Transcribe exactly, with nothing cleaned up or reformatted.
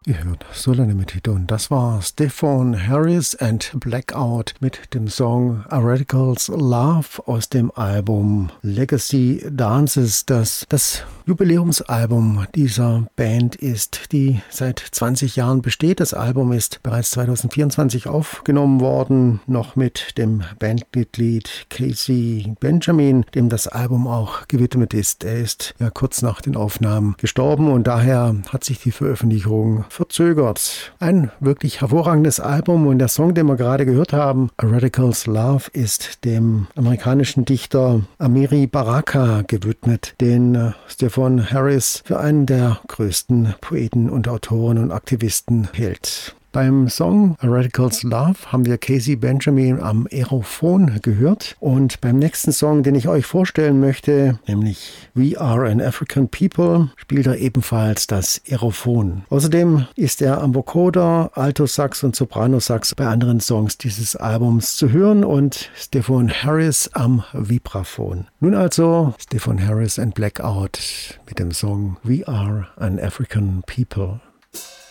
Ihr hört Solanimity und das war Stefan Harris and Blackout mit dem Song A Radical's Love aus dem Album Legacy Dances, das das Jubiläumsalbum dieser Band ist, die seit zwanzig Jahren besteht. Das Album ist bereits zwanzig vierundzwanzig aufgenommen worden, noch mit dem Bandmitglied Casey Benjamin, dem das Album auch gewidmet ist. Er ist ja kurz nach den Aufnahmen gestorben und daher hat sich die Veröffentlichung verzögert. Ein wirklich hervorragendes Album und der Song, den wir gerade gehört haben, A Radical's Love, ist dem amerikanischen Dichter Amiri Baraka gewidmet, den äh, Stefan Harris für einen der größten Poeten und Autoren und Aktivisten hält. Beim Song A Radical's Love haben wir Casey Benjamin am Aerophon gehört und beim nächsten Song, den ich euch vorstellen möchte, nämlich We Are an African People, spielt er ebenfalls das Aerophon. Außerdem ist er am Vocoder, Altosax und Sopranosax bei anderen Songs dieses Albums zu hören und Stefan Harris am Vibraphon. Nun also Stefan Harris and Blackout mit dem Song We Are an African People.